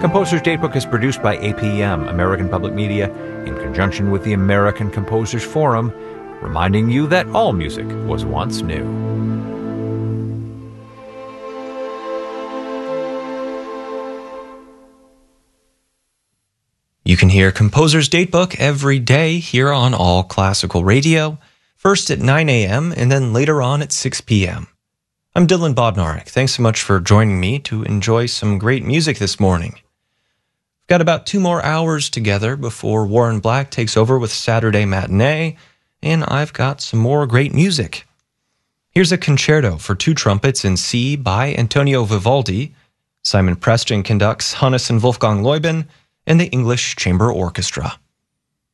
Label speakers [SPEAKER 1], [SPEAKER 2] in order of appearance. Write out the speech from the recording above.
[SPEAKER 1] Composer's Datebook is produced by APM, American Public Media, in conjunction with the American Composers Forum, reminding you that all music was once new.
[SPEAKER 2] You can hear Composer's Datebook every day here on All Classical Radio, first at 9 a.m. and then later on at 6 p.m. I'm Dylan Bodnarek. Thanks so much for joining me to enjoy some great music this morning. We've got about 2 more hours together before Warren Black takes over with Saturday Matinee, and I've got some more great music. Here's a concerto for 2 trumpets in C by Antonio Vivaldi. Simon Preston conducts Hannes and Wolfgang Leuben, and the English Chamber Orchestra.